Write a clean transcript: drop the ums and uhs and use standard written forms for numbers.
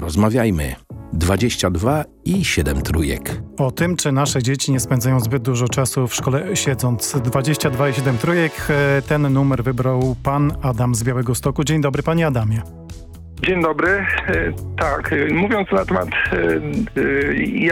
porozmawiajmy. 22 i 7 trójek. O tym, czy nasze dzieci nie spędzają zbyt dużo czasu w szkole siedząc. 22 i 7 trójek. Ten numer wybrał pan Adam z Białegostoku. Dzień dobry, panie Adamie. Dzień dobry. Tak, mówiąc na temat